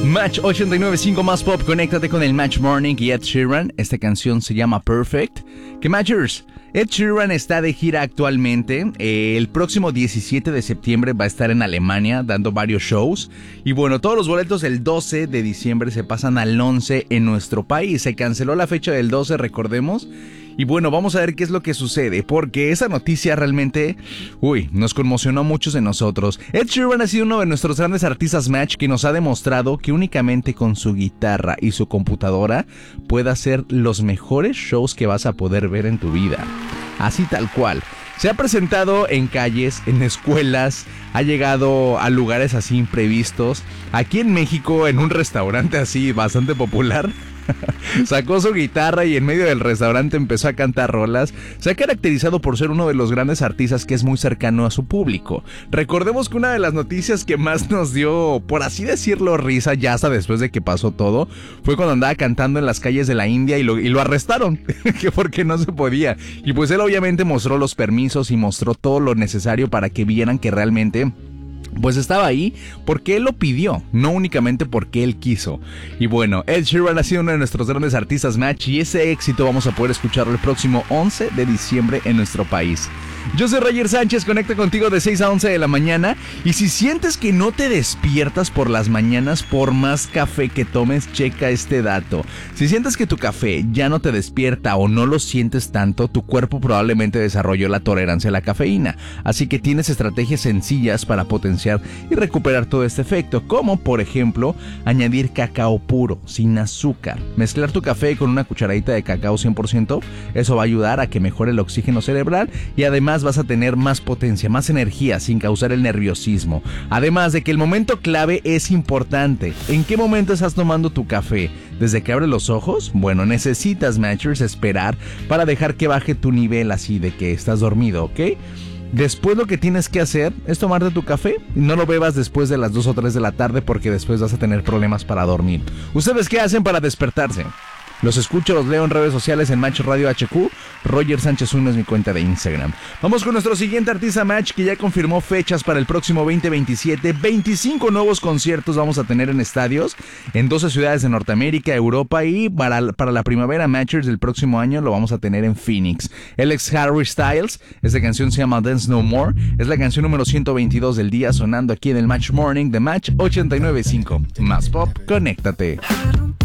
Match 89.5 más pop, conéctate con el Match Morning y Ed Sheeran. Esta canción se llama Perfect. ¿Qué Matchers? Ed Sheeran está de gira actualmente. El próximo 17 de septiembre va a estar en Alemania dando varios shows. Y bueno, todos los boletos del 12 de diciembre se pasan al 11 en nuestro país. Se canceló la fecha del 12, recordemos. Y bueno, vamos a ver qué es lo que sucede, porque esa noticia realmente, nos conmocionó a muchos de nosotros. Ed Sheeran ha sido uno de nuestros grandes artistas Match que nos ha demostrado que únicamente con su guitarra y su computadora puede hacer los mejores shows que vas a poder ver en tu vida. Así tal cual. Se ha presentado en calles, en escuelas, ha llegado a lugares así imprevistos. Aquí en México, en un restaurante así bastante popular, sacó su guitarra y en medio del restaurante empezó a cantar rolas. Se ha caracterizado por ser uno de los grandes artistas que es muy cercano a su público. Recordemos que una de las noticias que más nos dio, por así decirlo, risa, ya hasta después de que pasó todo, fue cuando andaba cantando en las calles de la India y lo arrestaron, que porque no se podía. Y pues él obviamente mostró los permisos y mostró todo lo necesario para que vieran que realmente pues estaba ahí porque él lo pidió, no únicamente porque él quiso. Y bueno, Ed Sheeran ha sido uno de nuestros grandes artistas Match y ese éxito vamos a poder escucharlo el próximo 11 de diciembre en nuestro país. Yo soy Roger Sánchez, conecta contigo de 6 a 11 de la mañana. Y si sientes que no te despiertas por las mañanas por más café que tomes, checa este dato. Si sientes que tu café ya no te despierta o no lo sientes tanto, tu cuerpo probablemente desarrolló la tolerancia a la cafeína. Así que tienes estrategias sencillas para potenciar y recuperar todo este efecto, como por ejemplo añadir cacao puro, sin azúcar. Mezclar tu café con una cucharadita de cacao 100%, eso va a ayudar a que mejore el oxígeno cerebral y además vas a tener más potencia, más energía sin causar el nerviosismo. Además de que el momento clave es importante. ¿En qué momento estás tomando tu café? ¿Desde que abres los ojos? Bueno, necesitas, Matchers, esperar para dejar que baje tu nivel así de que estás dormido, ¿ok? Después lo que tienes que hacer es tomarte tu café y no lo bebas después de las 2 o 3 de la tarde porque después vas a tener problemas para dormir. ¿Ustedes qué hacen para despertarse? Los escucho, los leo en redes sociales en Match Radio HQ. Roger Sánchez 1 es mi cuenta de Instagram. Vamos con nuestro siguiente artista Match que ya confirmó fechas para el próximo 2027. 25 nuevos conciertos vamos a tener en estadios en 12 ciudades de Norteamérica, Europa y para la primavera Matchers del próximo año lo vamos a tener en Phoenix. El ex Harry Styles, esta canción se llama Dance No More, es la canción número 122 del día sonando aquí en el Match Morning de Match 89.5. Más pop, conéctate.